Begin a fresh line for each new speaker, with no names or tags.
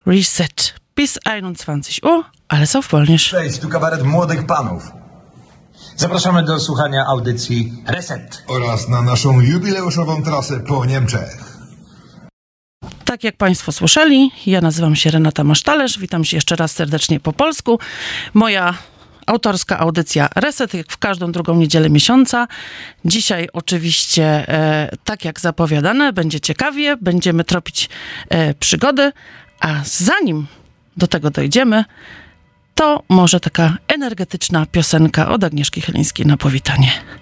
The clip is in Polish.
Reset. Bis 21 Uhr, alles auf Polnisch.
Cześć, tu kabaret młodych panów.
Zapraszamy do słuchania audycji Reset.
Oraz na naszą jubileuszową trasę po Niemczech.
Tak jak Państwo słyszeli, ja nazywam się Renata Masztalerz, witam się jeszcze raz serdecznie po polsku. Moja autorska audycja Reset, jak w każdą drugą niedzielę miesiąca. Dzisiaj oczywiście, tak jak zapowiadane, będzie ciekawie, będziemy tropić przygody, a zanim do tego dojdziemy, to może taka energetyczna piosenka od Agnieszki Chylińskiej na powitanie.